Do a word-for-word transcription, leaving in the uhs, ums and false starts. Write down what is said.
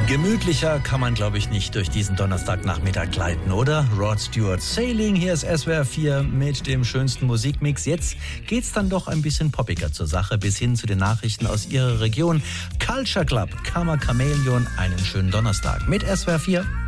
Gemütlicher kann man, glaube ich, nicht durch diesen Donnerstagnachmittag gleiten, oder? Rod Stewart, Sailing, hier ist S W R vier mit dem schönsten Musikmix. Jetzt geht's dann doch ein bisschen poppiger zur Sache, bis hin zu den Nachrichten aus Ihrer Region. Culture Club, Karma Chameleon, einen schönen Donnerstag mit S W R vier.